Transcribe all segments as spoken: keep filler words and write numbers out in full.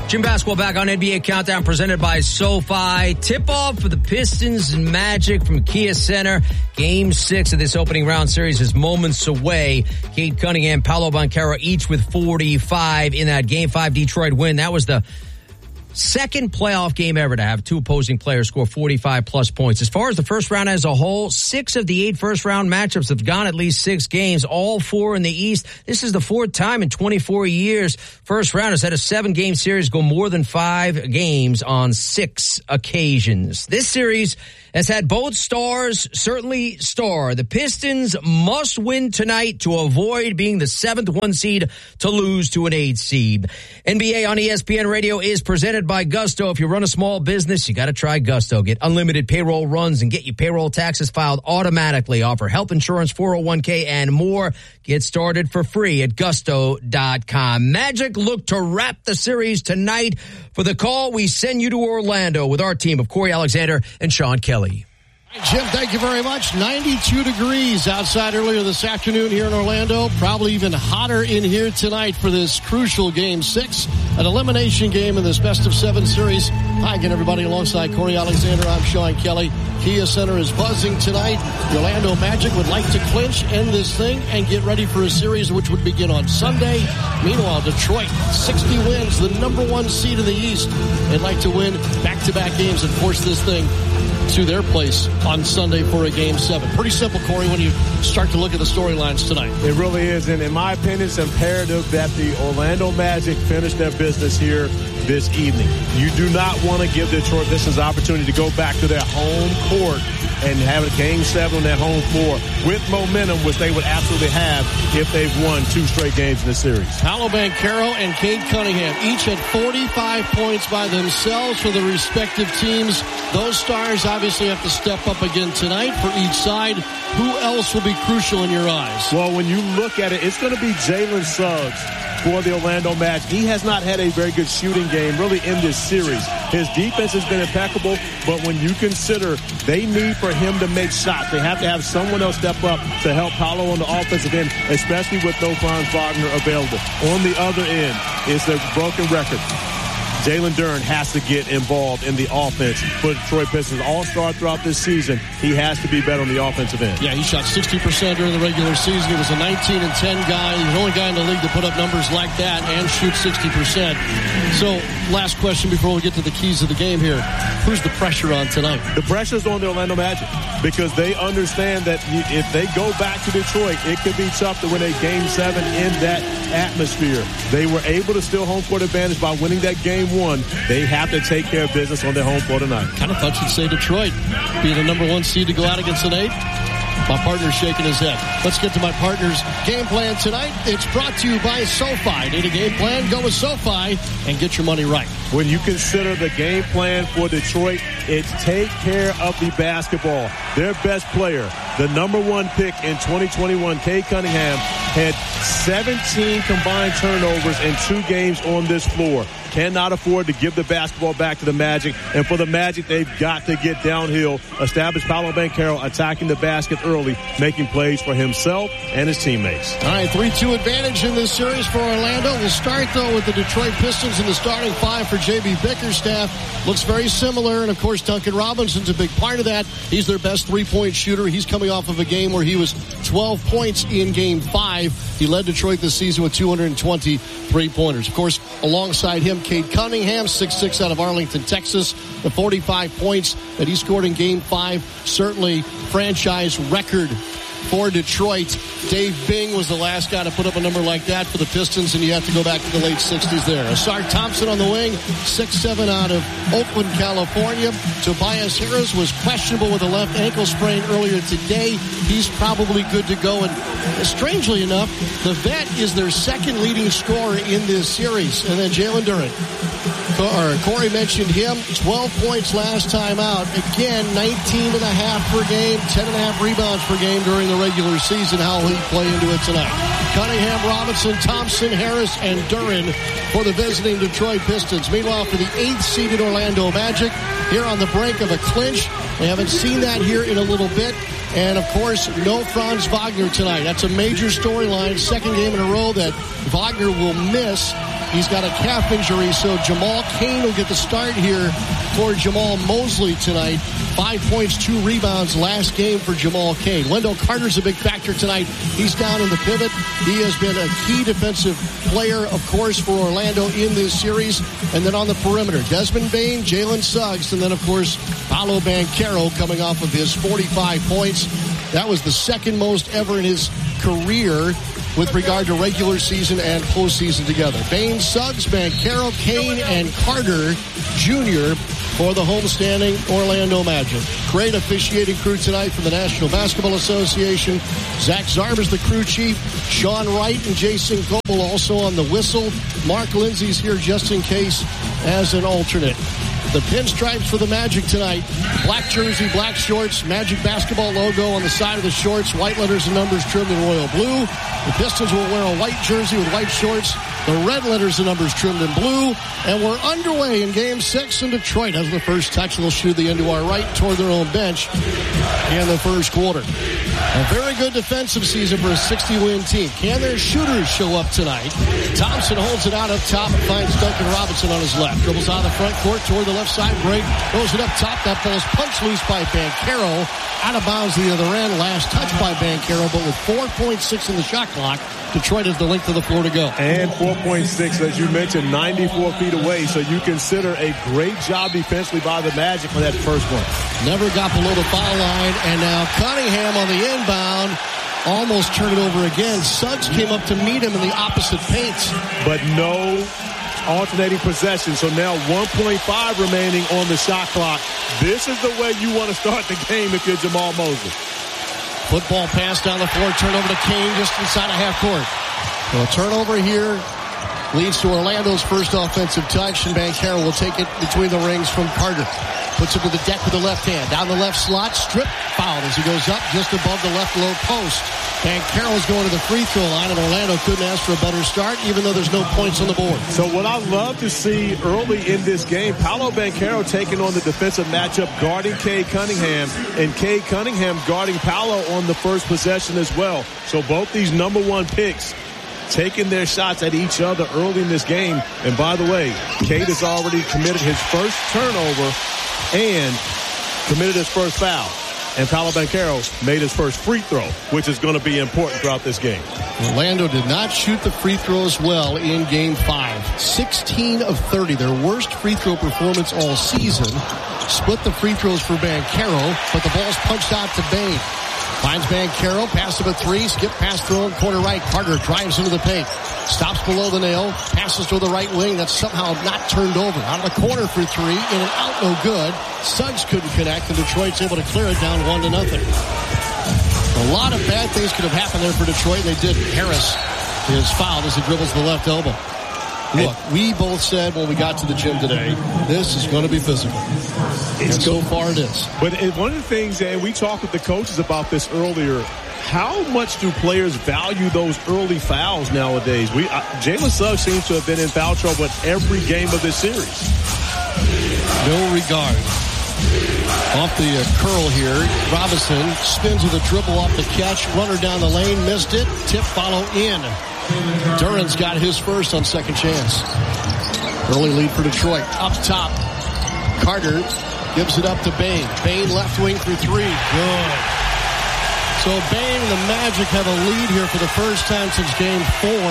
Jim Basketball back on N B A Countdown presented by SoFi. Tip-off for the Pistons and Magic from Kia Center. Game six of this opening round series is moments away. Cade Cunningham, Paolo Banchero each with forty-five in that Game five Detroit win. That was the second playoff game ever to have two opposing players score forty-five plus points. As far as the first round as a whole, six of the eight first round matchups have gone at least six games, all four in the East. This is the fourth time in twenty-four years first round has had a seven game series go more than five games on six occasions. This series has had both stars certainly star. The Pistons must win tonight to avoid being the seventh one seed to lose to an eight seed. N B A on E S P N Radio is presented by Gusto. If you run a small business, you got to try Gusto. Get unlimited payroll runs and get your payroll taxes filed automatically. Offer health insurance, four oh one k, and more. Get started for free at gusto dot com. Magic look to wrap the series tonight. For the call, we send you to Orlando with our team of Corey Alexander and Sean Kelly. Jim, thank you very much. ninety-two degrees outside earlier this afternoon here in Orlando. Probably even hotter in here tonight for this crucial Game six, an elimination game in this best of seven series. Hi again, everybody. Alongside Corey Alexander, I'm Sean Kelly. Kia Center is buzzing tonight. The Orlando Magic would like to clinch, end this thing, and get ready for a series which would begin on Sunday. Meanwhile, Detroit, sixty wins, the number one seed in the East. They'd like to win back-to-back games and force this thing to their place on Sunday for a Game seven. Pretty simple, Corey, when you start to look at the storylines tonight. It really is, and in my opinion, it's imperative that the Orlando Magic finish their business here this evening. You do not want to give Detroit Pistons an opportunity to go back to their home court and have a Game seven on their home floor with momentum, which they would absolutely have if they've won two straight games in this series. Paolo Banchero and Cade Cunningham each had forty-five points by themselves for the respective teams. Those stars obviously have to step up again tonight for each side. Who else will be crucial in your eyes? Well, when you look at it, it's going to be Jalen Suggs for the Orlando Magic. He has not had a very good shooting game really in this series. His defense has been impeccable, but when you consider they need for him to make shots, they have to have someone else step up to help Paolo on the offensive end, especially with no Franz Wagner available. On the other end, it's a broken record. Jalen Duren has to get involved in the offense for Detroit Pistons. All-star throughout this season, he has to be better on the offensive end. Yeah, he shot sixty percent during the regular season. He was a nineteen and ten guy. He's the only guy in the league to put up numbers like that and shoot sixty percent. So, last question before we get to the keys of the game here. Who's the pressure on tonight? The pressure's on the Orlando Magic because they understand that if they go back to Detroit, it could be tough to win a Game seven in that atmosphere. They were able to steal home court advantage by winning that Game one. They have to take care of business on their home floor tonight. Kind of thought you'd say Detroit being the number one seed to go out against an eight. My partner's shaking his head. Let's get to my partner's game plan tonight. It's brought to you by SoFi. Need a game plan? Go with SoFi and get your money right. When you consider the game plan for Detroit, it's take care of the basketball. Their best player, the number one pick in twenty twenty-one, Cade Cunningham, had seventeen combined turnovers in two games on this floor. Cannot afford to give the basketball back to the Magic. And for the Magic, they've got to get downhill, establish Paolo Banchero attacking the basket early, making plays for himself and his teammates. All right, three two advantage in this series for Orlando. We'll start, though, with the Detroit Pistons in the starting five for J B Bickerstaff. Looks very similar, and, of course, Duncan Robinson's a big part of that. He's their best three-point shooter. He's coming off of a game where he was twelve points in Game five. He led Detroit this season with two hundred twenty three-pointers. Of course, alongside him, Cade Cunningham, six six out of Arlington, Texas. The forty-five points that he scored in Game five, certainly franchise record for Detroit. Dave Bing was the last guy to put up a number like that for the Pistons, and you have to go back to the late sixties there. Asar Thompson on the wing, six seven out of Oakland, California. Tobias Harris was questionable with a left ankle sprain earlier today. He's probably good to go, and strangely enough, the vet is their second leading scorer in this series. And then Jalen Duren. Corey mentioned him, twelve points last time out. Again, nineteen and a half per game, ten and a half rebounds per game during the regular season. How will he play into it tonight? Cunningham, Robinson, Thompson, Harris, and Duren for the visiting Detroit Pistons. Meanwhile, for the eighth seeded Orlando Magic, here on the brink of a clinch. They haven't seen that here in a little bit. And, of course, no Franz Wagner tonight. That's a major storyline. Second game in a row that Wagner will miss. He's got a calf injury, so Jamal Cain will get the start here for Jamal Mosley tonight. Five points, two rebounds last game for Jamal Cain. Wendell Carter's a big factor tonight. He's down in the pivot. He has been a key defensive player, of course, for Orlando in this series. And then on the perimeter, Desmond Bane, Jalen Suggs, and then, of course, Paolo Banchero coming off of his forty-five points. That was the second most ever in his career with regard to regular season and postseason together. Bane, Suggs, Banchero, Cain, and Carter Junior for the homestanding Orlando Magic. Great officiating crew tonight from the National Basketball Association. Zach Zarb is the crew chief. Sean Wright and Jason Goebel also on the whistle. Mark Lindsay's here just in case as an alternate. The pinstripes for the Magic tonight. Black jersey, black shorts, Magic basketball logo on the side of the shorts. White letters and numbers trimmed in royal blue. The Pistons will wear a white jersey with white shorts. The red letters and numbers trimmed in blue. And we're underway in Game six in Detroit. As the first touch, they'll shoot the end to our right toward their own bench in the first quarter. A very good defensive season for a sixty-win team. Can their shooters show up tonight? Thompson holds it out up top and finds Duncan Robinson on his left. Dribbles out of the front court toward the left side break. Throws it up top. That ball is punched loose by Banchero. Out of bounds the other end. Last touch by Banchero, but with four point six in the shot clock, Detroit has the length of the floor to go. And four point six, as you mentioned, ninety-four feet away. So you consider a great job defensively by the Magic for that first one. Never got below the foul line. And now Cunningham on the inbound. Almost turned it over again. Suggs came up to meet him in the opposite paint. But no alternating possession. So now one point five remaining on the shot clock. This is the way you want to start the game if you're Jamal Mosley. Football pass down the floor, turnover to Cain just inside of half court. So a turnover here leads to Orlando's first offensive touch, and Banchero will take it between the rings from Carter. Puts it to the deck with the left hand. Down the left slot, strip fouled as he goes up just above the left low post. Banchero's going to the free throw line, and Orlando couldn't ask for a better start, even though there's no points on the board. So what I love to see early in this game, Paolo Banchero taking on the defensive matchup, guarding Cade Cunningham, and Cade Cunningham guarding Paolo on the first possession as well. So both these number one picks taking their shots at each other early in this game. And by the way, Cade has already committed his first turnover and committed his first foul. And Paolo Banchero made his first free throw, which is going to be important throughout this game. Orlando did not shoot the free throws well in Game five. sixteen of thirty, their worst free throw performance all season. Split the free throws for Banchero, but the ball's punched out to Bane. Finds Banchero, pass to a three, skip pass thrown, corner right. Carter drives into the paint. Stops below the nail, passes to the right wing. That's somehow not turned over. Out of the corner for three, in and out, no good. Suggs couldn't connect, and Detroit's able to clear it down one to nothing. A lot of bad things could have happened there for Detroit. They didn't. Harris is fouled as he dribbles the left elbow. Look, we both said when we got to the gym today, this is going to be physical. And so far it is. But one of the things, and we talked with the coaches about this earlier, how much do players value those early fouls nowadays? We uh, Jalen Suggs seems to have been in foul trouble in every game of this series. No regard. Off the uh, curl here, Robinson spins with a dribble off the catch. Runner down the lane, missed it. Tip follow in. Duran's got his first on second chance. Early lead for Detroit. Up top, Carter gives it up to Bane. Bane left wing for three. Good. So Bane and the Magic have a lead here for the first time since game four.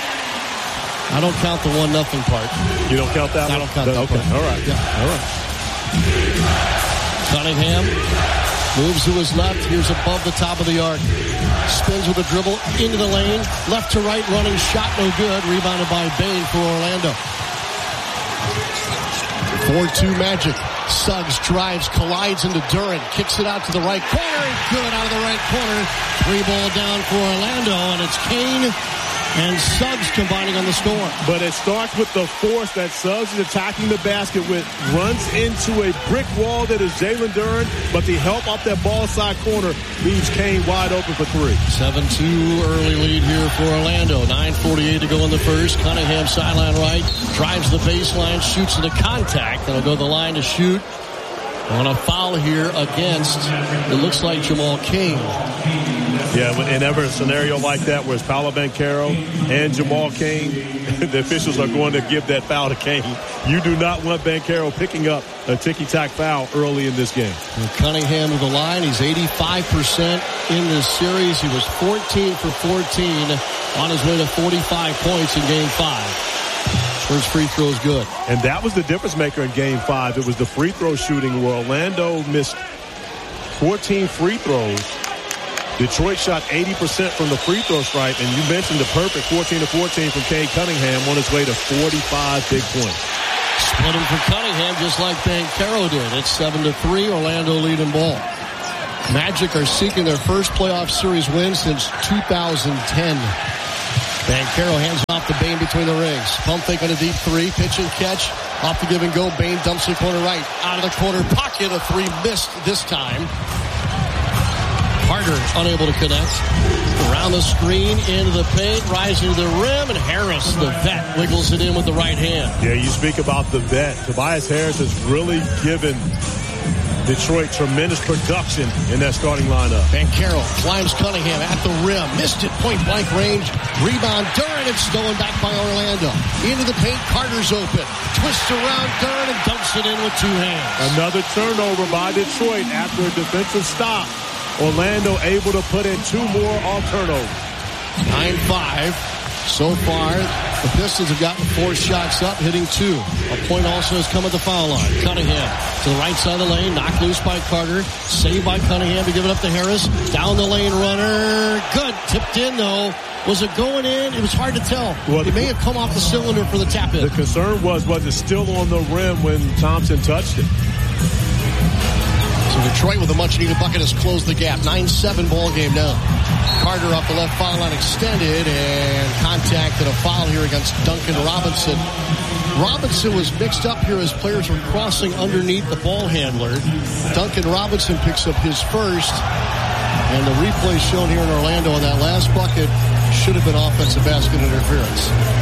I don't count the one nothing part. You don't count that I one? don't count that okay. part. All right. Yeah. All right. Cunningham moves to his left. Here's above the top of the arc. Spins with a dribble into the lane. Left to right running. Shot no good. Rebounded by Bane for Orlando. four two Magic. Suggs drives, collides into Duran. Kicks it out to the right corner. Good out of the right corner. Three ball down for Orlando. And it's Cain and Suggs combining on the score. But it starts with the force that Suggs is attacking the basket with. Runs into a brick wall that is Jalen Duran, but the help off that ball side corner leaves Cain wide open for three. seven two early lead here for Orlando. nine forty-eight to go in the first. Cunningham sideline right. Drives the baseline, shoots into contact. That'll go to the line to shoot. On a foul here against, it looks like Jamal King. Yeah, whenever a scenario like that where it's Paolo Banchero and Jamal King, the officials are going to give that foul to King. You do not want Banchero picking up a ticky-tack foul early in this game. And Cunningham with the line. He's eighty-five percent in this series. He was fourteen for fourteen on his way to forty-five points in game five. First free throw is good. And that was the difference maker in game five. It was the free throw shooting where Orlando missed fourteen free throws. Detroit shot eighty percent from the free throw stripe, and you mentioned the perfect fourteen to fourteen from Cade Cunningham on his way to forty-five big points. Splitting for Cunningham just like Banchero did. It's seven to three, Orlando leading ball. Magic are seeking their first playoff series win since two thousand ten. Banchero hands off to Bane between the rings. Pump fake on a deep three. Pitch and catch. Off the give and go. Bane dumps the corner right. Out of the corner pocket. A three missed this time. Carter unable to connect. Around the screen, into the paint, rising to the rim, and Harris, the vet, wiggles it in with the right hand. Yeah, you speak about the vet. Tobias Harris has really given Detroit tremendous production in that starting lineup. Banchero climbs Cunningham at the rim. Missed it, point-blank range. Rebound, Duren. It's stolen back by Orlando. Into the paint, Carter's open. Twists around Duren and dumps it in with two hands. Another turnover by Detroit after a defensive stop. Orlando able to put in two more off turnovers. nine five. So far, the Pistons have gotten four shots up, hitting two. A point also has come at the foul line. Cunningham to the right side of the lane, knocked loose by Carter. Saved by Cunningham to give it up to Harris. Down the lane runner. Good. Tipped in, though. Was it going in? It was hard to tell. Well, it may have come off the cylinder for the tap in. The concern was, was it still on the rim when Thompson touched it? So Detroit with a much-needed bucket has closed the gap. nine seven ball game now. Carter off the left foul line extended and contact and a foul here against Duncan Robinson. Robinson was mixed up here as players were crossing underneath the ball handler. Duncan Robinson picks up his first. And the replay shown here in Orlando on that last bucket should have been offensive basket interference.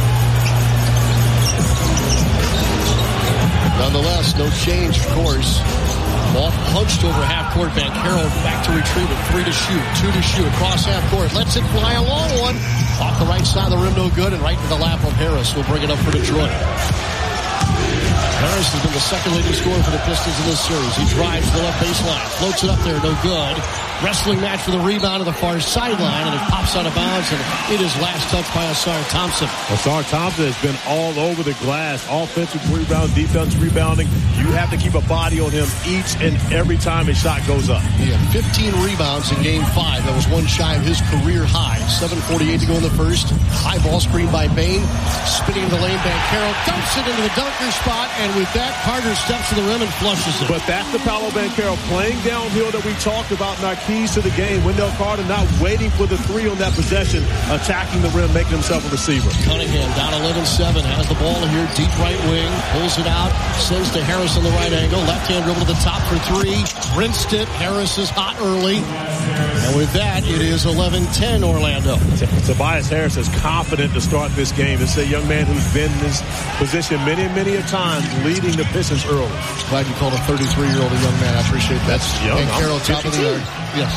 Nonetheless, no change, of course. Ball punched over half court. Banchero back to retrieve it. Three to shoot. Two to shoot. Across half court. Lets it fly a long one. Off the right side of the rim. No good. And right to the lap of Harris. Will bring it up for Detroit. Harris has been the second leading scorer for the Pistons in this series. He drives to the left baseline. Floats it up there. No good. Wrestling match for the rebound to the far sideline. And it pops out of bounds. And it is last touched by Ausar Thompson. Ausar Thompson has been all over the glass. Offensive rebound, defensive rebounding. You have to keep a body on him each and every time his shot goes up. He had fifteen rebounds in game five. That was one shy of his career high. seven forty-eight to go in the first. High ball screen by Bane. Spinning in the lane. Banchero dumps it into the dunker spot. And with that, Carter steps to the rim and flushes it. But that's the Paolo Banchero playing downhill that we talked about in our keys to the game. Wendell Carter not waiting for the three on that possession, attacking the rim, making himself a receiver. Cunningham down eleven seven. Has the ball here. Deep right wing. Pulls it out. Sends to Harris on the right angle. Left hand dribble to the top for three. Rinsed it. Harris is hot early. And with that, it is eleven ten Orlando. Tobias Harris is confident to start this game. It's a young man who's been in this position many, many a time, leading the Pistons early. Glad you called a thirty-three-year-old a young man. I appreciate that. That's young. And Carroll, top of the yard. Yes.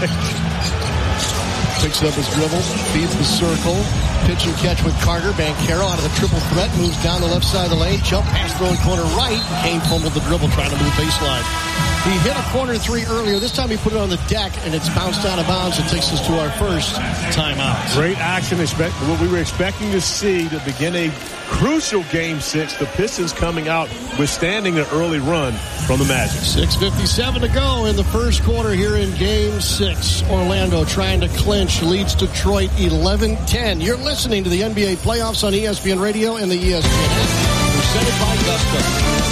Picks up his dribble, feeds the circle, pitch and catch with Carter. Banchero out of the triple threat, moves down the left side of the lane, jump pass throwing corner right. Kane fumbled the dribble trying to move baseline. He hit a corner three earlier. This time he put it on the deck, and it's bounced out of bounds. It takes us to our first timeout. Great action. Expect what we were expecting to see to begin a crucial game six. The Pistons coming out, withstanding an early run from the Magic. six fifty-seven to go in the first quarter here in game six. Orlando trying to clinch, leads Detroit eleven ten. You're listening to the N B A playoffs on E S P N Radio and the E S P N app. Presented by Gusto.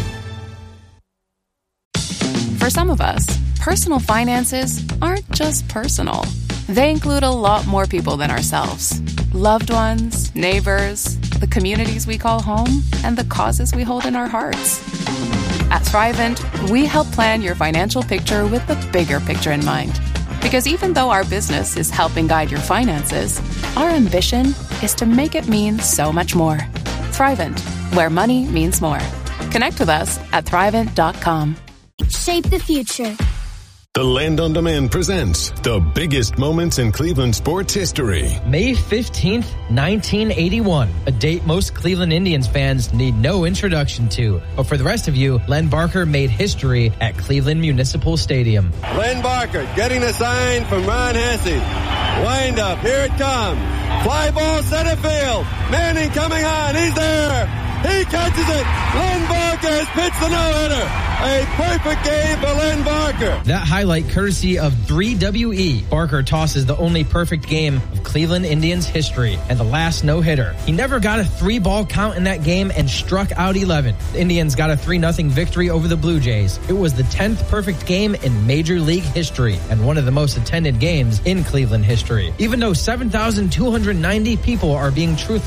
For some of us, personal finances aren't just personal. They include a lot more people than ourselves. Loved ones, neighbors, the communities we call home, and the causes we hold in our hearts. At Thrivent, we help plan your financial picture with the bigger picture in mind. Because even though our business is helping guide your finances, our ambition is to make it mean so much more. Thrivent, where money means more. Connect with us at Thrivent dot com. Shape the future. The Land on Demand presents the biggest moments in Cleveland sports history. May fifteenth, nineteen eighty-one, a date most Cleveland Indians fans need no introduction to. But for the rest of you, Len Barker made history at Cleveland Municipal Stadium. Len Barker getting the sign from Ron Hesse. Wind up, here it comes. Fly ball center field. Manning coming on, he's there. He catches it. Len Barker has pitched the no-hitter. A perfect game for Len Barker. That highlight courtesy of three W E. Barker tosses the only perfect game of Cleveland Indians history and the last no-hitter. He never got a three-ball count in that game and struck out eleven. The Indians got a three nothing victory over the Blue Jays. It was the tenth perfect game in Major League history and one of the most attended games in Cleveland history. Even though seven thousand two hundred ninety people are being truthful